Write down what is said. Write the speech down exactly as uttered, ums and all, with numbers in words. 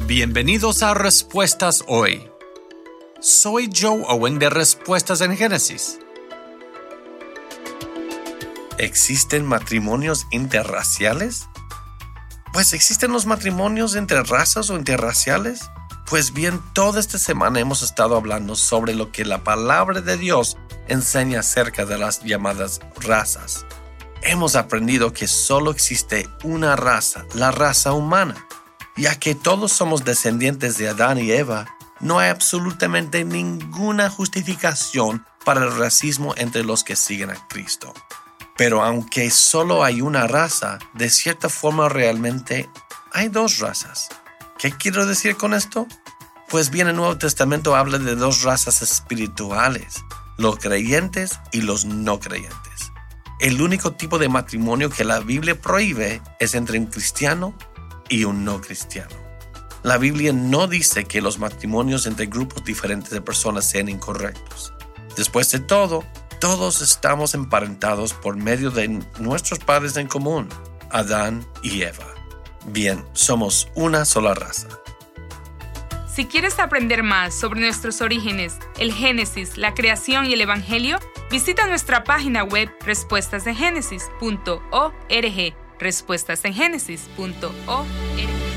Bienvenidos a Respuestas Hoy. Soy Joe Owen de Respuestas en Génesis. ¿Existen matrimonios interraciales? Pues ¿existen los matrimonios entre razas o interraciales? Pues bien, toda esta semana hemos estado hablando sobre lo que la palabra de Dios enseña acerca de las llamadas razas. Hemos aprendido que solo existe una raza, la raza humana. Ya que todos somos descendientes de Adán y Eva, no hay absolutamente ninguna justificación para el racismo entre los que siguen a Cristo. Pero aunque solo hay una raza, de cierta forma realmente hay dos razas. ¿Qué quiero decir con esto? Pues bien, el Nuevo Testamento habla de dos razas espirituales, los creyentes y los no creyentes. El único tipo de matrimonio que la Biblia prohíbe es entre un cristiano y un no cristiano. La Biblia no dice que los matrimonios entre grupos diferentes de personas sean incorrectos. Después de todo, todos estamos emparentados por medio de nuestros padres en común, Adán y Eva. Bien, somos una sola raza. Si quieres aprender más sobre nuestros orígenes, el Génesis, la creación y el Evangelio, visita nuestra página web respuestas en génesis punto org. respuestas en génesis punto org